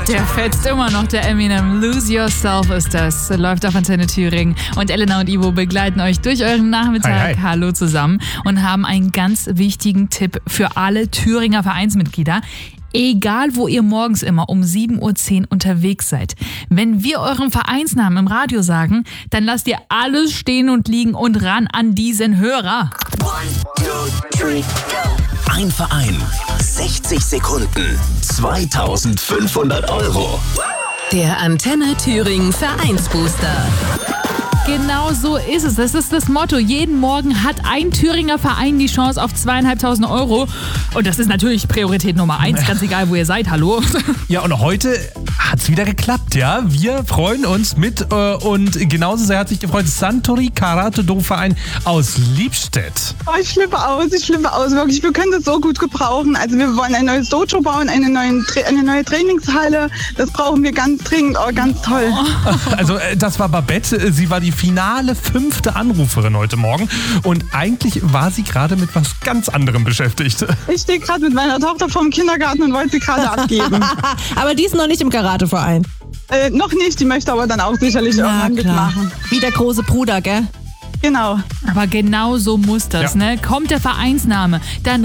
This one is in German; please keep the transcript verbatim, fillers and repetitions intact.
Der fetzt immer noch, der Eminem. Lose Yourself ist das. Läuft auf Antenne Thüringen. Und Elena und Ivo begleiten euch durch euren Nachmittag. Hi, hi. Hallo zusammen. Und haben einen ganz wichtigen Tipp für alle Thüringer Vereinsmitglieder. Egal, wo ihr morgens immer um sieben Uhr zehn unterwegs seid. Wenn wir euren Vereinsnamen im Radio sagen, dann lasst ihr alles stehen und liegen und ran an diesen Hörer. Ein Verein, sechzig Sekunden, zweitausendfünfhundert Euro. Der Antenne Thüringen Vereinsbooster. Genau so ist es. Das ist das Motto. Jeden Morgen hat ein Thüringer Verein die Chance auf zweieinhalbtausend Euro. Und das ist natürlich Priorität Nummer eins, ganz egal, wo ihr seid. Hallo. Ja, und heute hat's wieder geklappt, ja. Wir freuen uns mit äh, und genauso sehr hat sich gefreut Santori Karate Do Verein aus Liebstedt. Oh, ich flippe aus, ich flippe aus, wirklich. Wir können das so gut gebrauchen. Also wir wollen ein neues Dojo bauen, eine neue, eine neue Trainingshalle. Das brauchen wir ganz dringend, oh, ganz toll. Also äh, das war Babette, sie war die finale fünfte Anruferin heute Morgen und eigentlich war sie gerade mit was ganz anderem beschäftigt. Ich stehe gerade mit meiner Tochter vorm Kindergarten und wollte sie gerade abgeben. Aber die ist noch nicht im Karateverein. Äh, noch nicht, die möchte aber dann auch sicherlich irgendwann mitmachen. Wie der große Bruder, gell? Genau. Aber genau so muss das, Ja. ne? Kommt der Vereinsname, dann